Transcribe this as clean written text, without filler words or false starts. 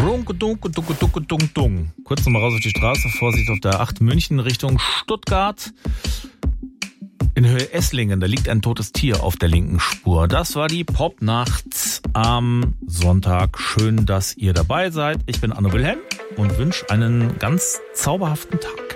Dung. Kurz nochmal raus auf die Straße, Vorsicht auf der 8 München Richtung Stuttgart. In Höhe Esslingen, da liegt ein totes Tier auf der linken Spur. Das war die Popnacht am Sonntag. Schön, dass ihr dabei seid. Ich bin Anno Wilhelm und wünsche einen ganz zauberhaften Tag.